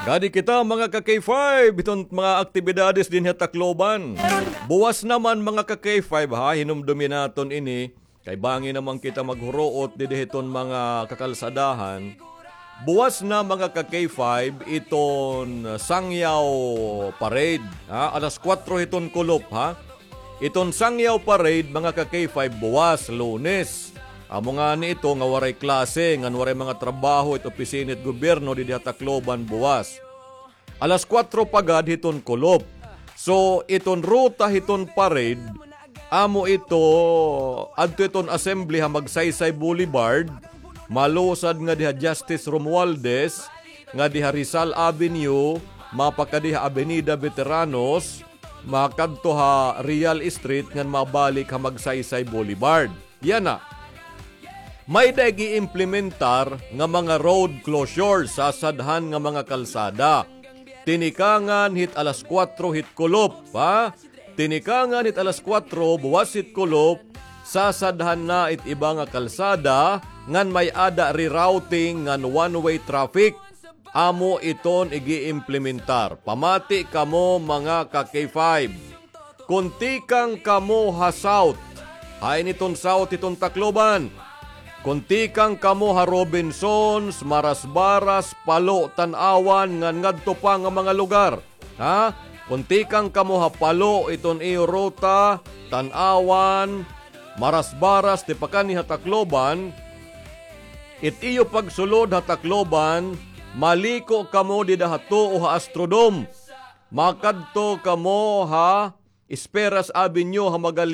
Gadi kita mga ka-K5, itong mga aktibidades din sa Tacloban. Buwas naman mga ka-K5 ha, hinumdumi naton ini. Kay bangi naman kita maghuruot didihiton mga kakalsadahan. Buwas na mga ka-K5 iton Sangyaw Parade. Ha? Alas 4 iton kulop ha. Iton Sangyaw Parade mga ka-K5 buwas, Lunes. Amo nga ni ito nga waray klase, nga waray mga trabaho at opisina at gobyerno di Tacloban buwas. Alas 4 pagad hiton kulop. So iton ruta hiton parade, amo ito adto iton assembly ha Magsaysay Boulevard, malusad nga diha Justice Romualdez, nga diha Rizal Avenue, mapakadiha Avenida Veteranos, makadto ha Real Street nga mabalik ha Magsaysay Boulevard. Yan na. May dagi implementar nga mga road closures sa sadhan nga mga kalsada. Tinikangan hit alas 4 hit kulop, ha? Tinikangan hit alas 4 buwas hit kulop, sa sadhan na it iba nga kalsada ngan may ada rerouting ngan one-way traffic. Amo iton igi-implementar. Pamati kamo mga ka-K5. Kuntikang kamo ha south. Hay niton south iton Tacloban. Kuntikang kamo ha Robinsons, Marasbaras, Palo, Tanawan, ngadto pa nga mga lugar. Ha? Kuntikang kamo ha Palo, iton iyo ruta, Tanawan, Marasbaras, tipakani ha Tacloban. It iyo pagsulod ha Tacloban, maliko kamo di dahato o ha Astrodome. Makadto kamo ha Esperas Avenue ha Magali.